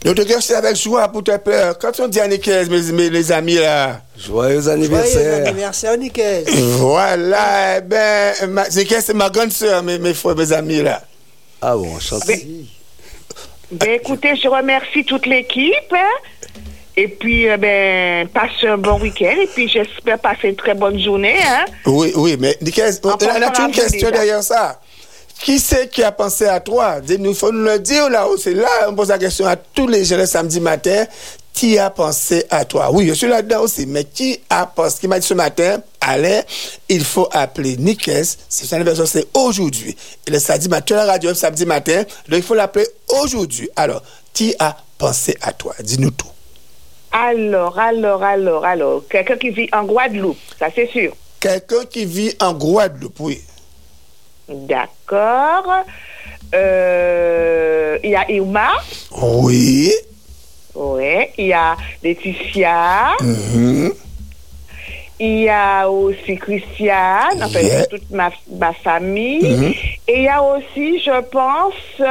Nous te gâchons avec joie pour te plaire. Quand on dit à Nicaise, mes amis là. Joyeux anniversaire. Joyeux anniversaire, Nicaise. Voilà, Nicaise, c'est ma grande soeur, mes frères, mes amis là. Ah bon, enchanté. Écoutez, je remercie toute l'équipe. Hein. Et puis, passez un bon week-end. Et puis, j'espère passer une très bonne journée. Hein. Oui, mais Nicaise, on a une question derrière ça. Qui c'est qui a pensé à toi? Il faut nous le dire là-haut. C'est là, on pose la question à tous les jeunes samedi matin. Qui a pensé à toi? Oui, je suis là-dedans aussi. Mais qui a pensé? Qui m'a dit ce matin, Alain, il faut appeler Nicaise. C'est son anniversaire, c'est aujourd'hui. Et le samedi matin, la radio, samedi matin. Donc, il faut l'appeler aujourd'hui. Alors, qui a pensé à toi? Dis-nous tout. Alors. Quelqu'un qui vit en Guadeloupe, ça c'est sûr. Quelqu'un qui vit en Guadeloupe, oui. D'accord. Il y a Irma. Oui. Oui. Il y a Laetitia. Mm-hmm. Il y a aussi Christiane. Enfin, Yeah. toute ma famille. Mm-hmm. Et il y a aussi, je pense...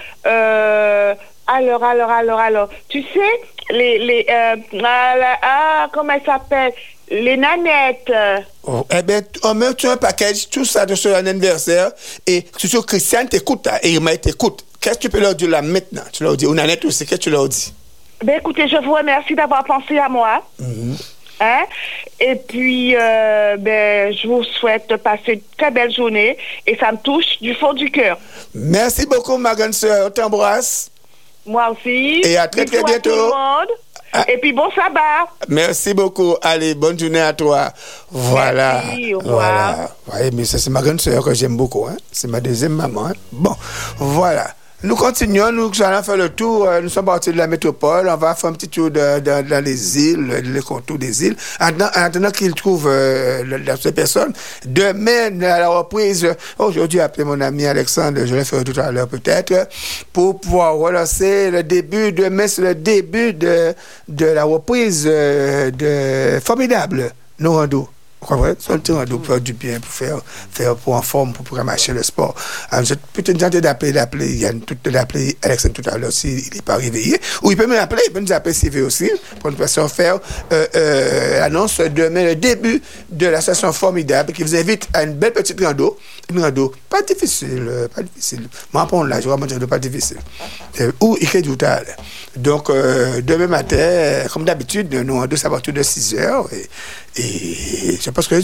Alors. Tu sais, comment elle s'appelle? Les nanettes. Oh, eh bien, on met un package, tout ça de son anniversaire. Et surtout, Christiane t'écoute, et Irma t'écoute. Qu'est-ce que tu peux leur dire là maintenant? Tu leur dis, ou Nanette aussi, qu'est-ce que tu leur dis? Écoutez, je vous remercie d'avoir pensé à moi. Mm-hmm. Hein? Et puis, je vous souhaite de passer une très belle journée. Et ça me touche du fond du cœur. Merci beaucoup, ma grande sœur. On t'embrasse. Moi aussi. Et à très Bisous bientôt. tout le monde. Et puis, bon sabbat. Merci beaucoup. Allez, bonne journée à toi. Voilà. Merci, au revoir. Voilà. Oui, mais ça, c'est ma grande sœur que j'aime beaucoup. Hein. C'est ma deuxième maman. Hein. Bon, voilà. Nous continuons, nous allons faire le tour. Nous sommes partis de la métropole. On va faire un petit tour dans les îles, les contours des îles. En attendant qu'ils trouvent ces personnes. Demain, à la reprise, aujourd'hui, appelé mon ami Alexandre, je l'ai fait tout à l'heure peut-être, pour pouvoir relancer le début. Demain, c'est le début de la reprise de Formidable, nos randos. C'est un petit rendez-vous pour faire du bien, pour faire pour en forme, pour marcher le sport. Je peux te tenter d'appeler Yann, d'appeler Alexandre tout à l'heure s'il n'est pas réveillé. Ou il peut me l'appeler, il peut nous appeler s'il veut aussi, pour nous faire l'annonce demain, le début de la session Formidable, qui vous invite à une belle petite rando. Une rando pas difficile. Moi, pour là, je vais dire pas difficile. Où il fait du temps. Donc, demain matin, comme d'habitude, nous rando à partir de 6h. Et je pense que il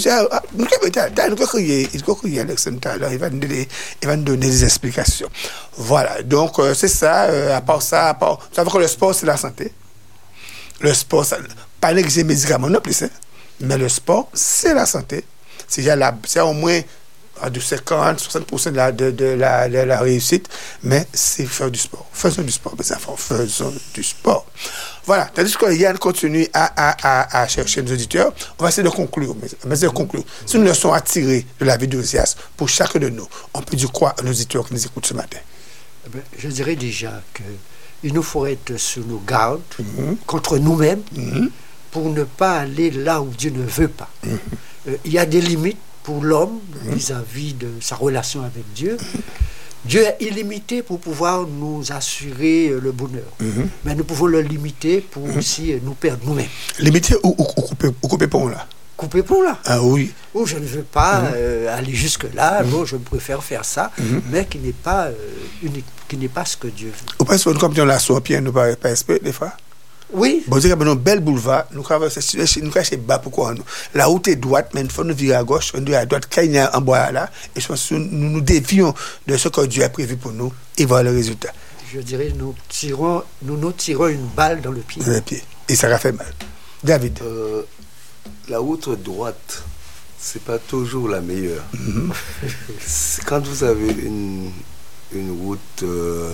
faut crier Alexandre tout à l'heure, il va nous donner des explications. Voilà, donc c'est ça. À part ça, vous savez que le sport, c'est la santé. Le sport, pas négliger les médicaments non plus, hein, mais le sport, c'est la santé. C'est au moins de 50-60% de la réussite, mais c'est faire du sport. Faisons du sport, mes enfants, faisons du sport. Voilà, tandis que Yann continue à chercher nos auditeurs, on va essayer de conclure. Si nous sommes attirés de la vie d'Ozias, pour chacun de nous, on peut dire quoi à nos auditeurs qui nous écoutent ce matin? Je dirais déjà qu'il nous faut être sur nos gardes contre nous-mêmes pour ne pas aller là où Dieu ne veut pas. Il y a des limites pour l'homme vis-à-vis de sa relation avec Dieu. Dieu est illimité pour pouvoir nous assurer le bonheur. Mais nous pouvons le limiter pour aussi nous perdre nous-mêmes. Limiter ou couper pont là? Couper pont là. Ah oui. Ou je ne veux pas aller jusque-là, bon, je préfère faire ça, mais qui n'est pas unique, qui n'est pas ce que Dieu veut. Ou parce que comme on la sortie, nous pas espérer des fois? Oui. Bon, c'est un bel boulevard, nous traversons chez bas pourquoi nous. La route est droite, mais il faut nous virer à gauche, nous virer à droite, quand il y a un bois là, et je pense que nous dévions de ce que Dieu a prévu pour nous, et voilà le résultat. Je dirais, nous nous tirons une balle dans le pied. Dans le pied. Et ça a fait mal. David. La route droite, c'est pas toujours la meilleure. Quand vous avez une route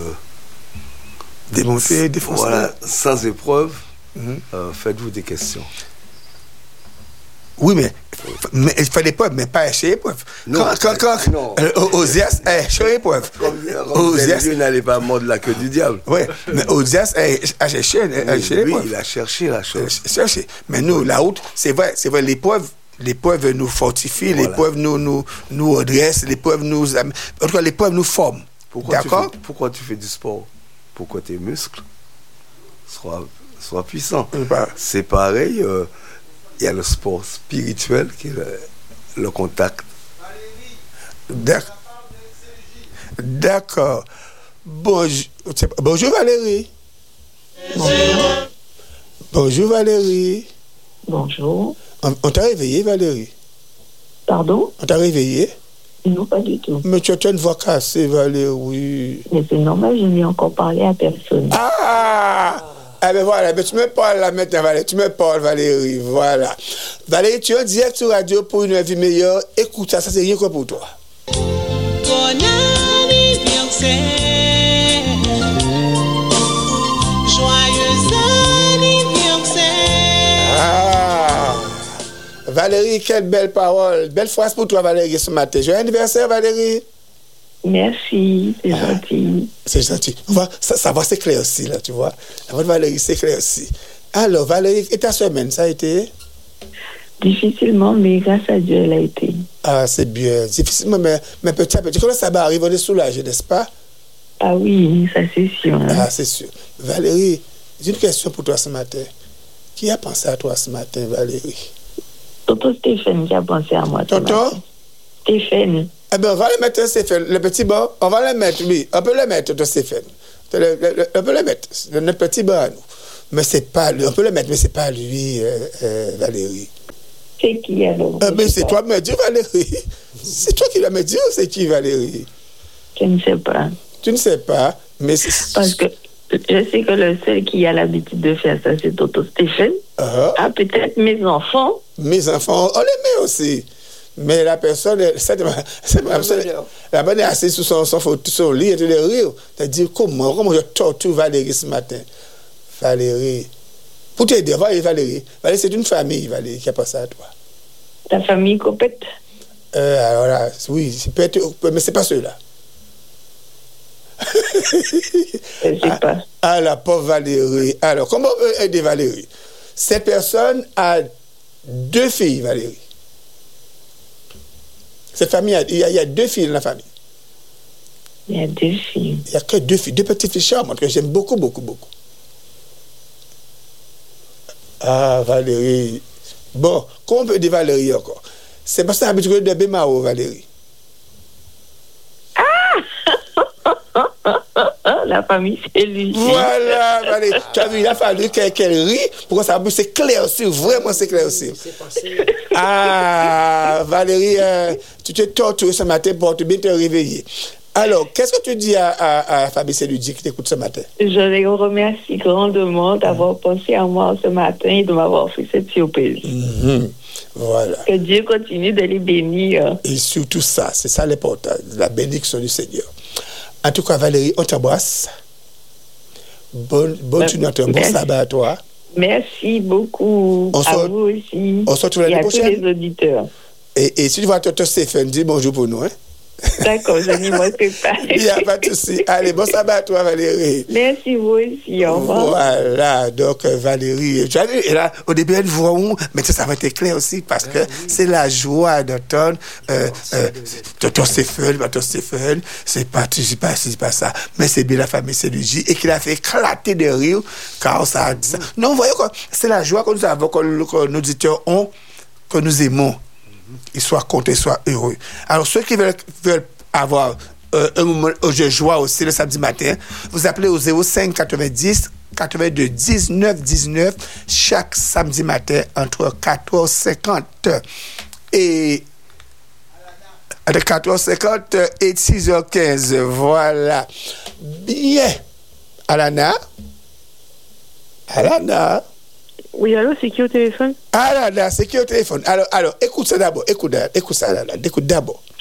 démontée, défoncée. Voilà, sans épreuve, faites-vous des questions. Oui, mais il fait l'épreuve, mais pas chez l'épreuve. Quand Ozias est chez l'épreuve. Dieu n'allait pas mordre la queue du diable. Oui, mais Ozias a cherché l'épreuve. Oui, il a cherché la chose. Mais nous, la route, c'est vrai, l'épreuve nous fortifie, voilà. L'épreuve nous redresse, l'épreuve nous... En tout cas, l'épreuve nous forme. Pourquoi tu fais du sport? Pourquoi tes muscles? soit puissant. Bah. C'est pareil, il y a le sport spirituel qui est le contact. D'accord. Bonjour Valérie. Bonjour Valérie. Bonjour. On t'a réveillé Valérie? Pardon? On t'a réveillé? Non, pas du tout. Mais tu as une voix cassée Valérie. Mais c'est normal, je n'ai encore parlé à personne. Ah! Ah ben voilà, ben tu me parles là maintenant Valérie, tu me parles Valérie, voilà. Valérie, tu es en direct sur radio pour une vie meilleure. Écoute ça, c'est rien que pour toi. Bon anniversaire, joyeux anniversaire. Ah! Valérie, quelle belle parole. Belle phrase pour toi Valérie ce matin. Joyeux anniversaire Valérie. Merci, c'est gentil. C'est gentil. Ça va s'éclaircir là, tu vois. La voix de Valérie s'éclaircit. Alors Valérie, et ta semaine, ça a été? Difficilement, mais grâce à Dieu, elle a été. Ah, c'est bien. Difficilement, mais petit à petit. Quand ça va arriver, on est soulagé, n'est-ce pas? Ah oui, ça c'est sûr. Hein. Ah, c'est sûr. Valérie, j'ai une question pour toi ce matin. Qui a pensé à toi ce matin, Valérie? Tonton Stéphane qui a pensé à moi. Tonton? Stéphane. Eh bien, on va le mettre, Stéphane. Le petit banc, on va le mettre, oui. On peut le mettre, Tonton Stéphane. On peut le mettre. Notre petit banc à nous. Mais c'est pas lui. On peut le mettre, mais c'est pas lui, Valérie. C'est qui alors? Mais c'est toi qui me dis, Valérie. C'est toi qui vas me dire, c'est qui, Valérie? Je ne sais pas. Tu ne sais pas, mais c'est... Parce que je sais que le seul qui a l'habitude de faire ça, c'est Tonton Stéphane. Ah, peut-être mes enfants. Mes enfants, on les met aussi. Mais la personne, la bonne est assise sur son lit et de rire. Tu te dis, comment je torture Valérie ce matin? Valérie. Pour t'aider, Valérie. Valérie, c'est une famille, Valérie, qui a pensé à toi. Ta famille Copette? Alors là, oui, mais c'est pas ceux-là. Je ne sais pas. Ah, la pauvre Valérie. Alors, comment on peut aider Valérie? Cette personne a 2 filles, Valérie. Cette famille, il y a 2 filles dans la famille. Il y a 2 filles. Il n'y a que 2 filles, 2 petites filles charmantes que j'aime beaucoup, beaucoup, beaucoup. Ah, Valérie. Bon, comment on peut dire Valérie encore? C'est parce que c'est habitué de Bémao, Valérie. La famille, c'est lui. Voilà, Valérie. Tu as vu, il a fallu qu'elle rit pour que ça puisse s'éclaircir, vraiment s'éclaircir. Ah, Valérie, tu t'es torturé ce matin pour bien te réveiller. Alors, qu'est-ce que tu dis à Fabi Céludi qui t'écoute ce matin? Je les remercie grandement d'avoir pensé à moi ce matin et de m'avoir fait cette surprise. Voilà. Que Dieu continue de les bénir. Et surtout ça, c'est ça l'important, la bénédiction du Seigneur. En tout cas, Valérie, on t'embrasse. Bonne journée, bon sabbat à toi. Merci beaucoup. À vous aussi. On se retrouve l'année prochaine. Et à tous les auditeurs. Et si tu vois Tonton Stéphane, dis bonjour pour nous. Hein? D'accord, je n'y manquerai pas. Il n'y a pas de souci. Allez, bon sabbat à toi, Valérie. Merci, vous aussi. Au revoir. Voilà, donc Valérie. Tu as vu, et là, au début, elle voit où, mais ça va être clair aussi parce que c'est la joie d'entendre Tonton Stéphane, c'est pas ça, mais c'est bien la famille Céludi et qu'il a fait éclater de rire quand ça a dit ça. Non, vous voyez quoi, c'est la joie que nous avons, que nos auditeurs ont, que nous aimons. Ils soient contents, ils soient heureux. Alors, ceux qui veulent avoir un moment de joie aussi le samedi matin, vous appelez au 05 90 82 19 19 chaque samedi matin entre 14h50 et 6h15. Voilà. Bien. Alana. Oui, allô, c'est qui au téléphone? Alana, c'est qui au téléphone? Alors, écoute ça d'abord. Écoute ça d'abord.